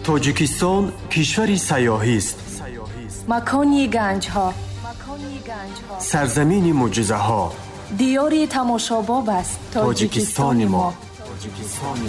تاجیکستان کشوری سیاحی است. مکانی گنج ها، سرزمین معجزه ها. دیاری تماشاباب است تاجیکستان ما.